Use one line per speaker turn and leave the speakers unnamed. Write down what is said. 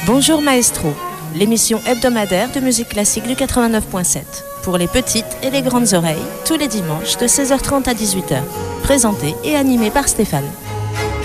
Bonjour Maestro, l'émission hebdomadaire de musique classique du 89.7. Pour les petites et les grandes oreilles, tous les dimanches de 16h30 à 18h. Présenté et animé par Stéphane.